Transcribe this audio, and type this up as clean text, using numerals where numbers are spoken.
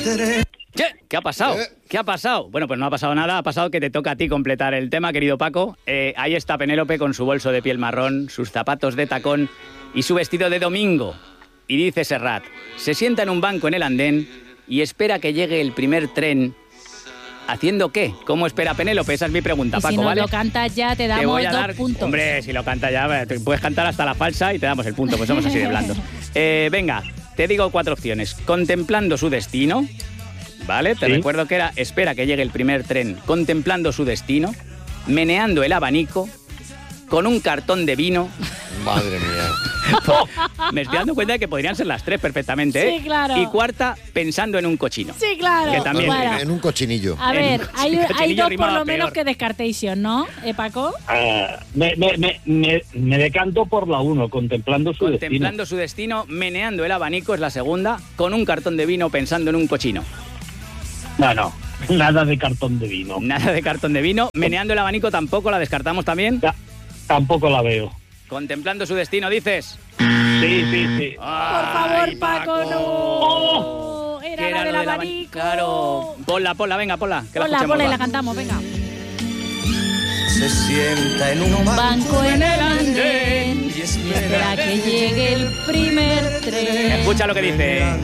¿Qué ha pasado? ¿Qué ha pasado? Bueno, pues no ha pasado nada. Ha pasado que te toca a ti completar el tema, querido Paco. Ahí está Penélope con su bolso de piel marrón, sus zapatos de tacón y su vestido de domingo. Y dice Serrat, se sienta en un banco en el andén y espera que llegue el primer tren. ¿Haciendo qué? ¿Cómo espera Penélope? Esa es mi pregunta, Paco, si no ¿vale? lo cantas ya, te damos voy a 2 dar, puntos. Hombre, si lo canta ya, te puedes cantar hasta la falsa y te damos el punto, pues somos así de blandos. Venga, te digo 4 opciones. Contemplando su destino, ¿vale? Te recuerdo que era espera que llegue el primer tren, contemplando su destino, meneando el abanico, con un cartón de vino. Madre mía. Me estoy dando cuenta de que podrían ser las 3 perfectamente, ¿eh? Sí, claro. Y cuarta, pensando en un cochino. Sí, claro. Que también. Bueno. En un cochinillo. A ver, hay cochinillo 2 por rimaba lo menos peor. que descartation, ¿no, Paco? Me decanto por la 1, contemplando su Contemplando su destino, meneando el abanico es la segunda, con un cartón de vino pensando en un cochino. destino. No, nada de cartón de vino. Nada de cartón de vino. Meneando el abanico tampoco, la descartamos también. Tampoco la veo. Contemplando su destino, dices. Sí. Por favor, Paco, no. Era la lo del del abanico. Claro. Ponla, venga, ponla. Que la Ponla escuchemos, y va. la cantamos, venga. Se sienta en un Banco en el andén y espera que llegue el primer tren. Escucha lo que dice.